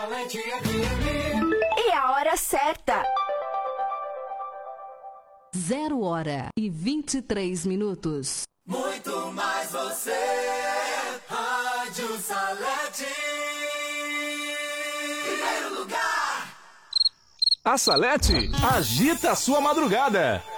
E a hora certa. 0h23. Muito mais você, Rádio Salete. Primeiro lugar. A Salete agita a sua madrugada.